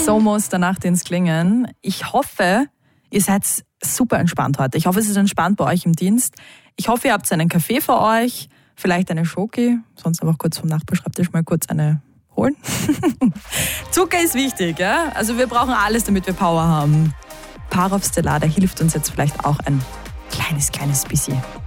So muss der Nachtdienst klingen. Ich hoffe, ihr seid super entspannt heute. Ich hoffe, es ist entspannt bei euch im Dienst. Ich hoffe, ihr habt einen Kaffee für euch, vielleicht eine Schoki, sonst einfach kurz vom Nachbarschreibtisch mal kurz eine holen. Zucker ist wichtig, ja? Also wir brauchen alles, damit wir Power haben. Parov Stellar, der hilft uns jetzt vielleicht auch ein kleines bisschen.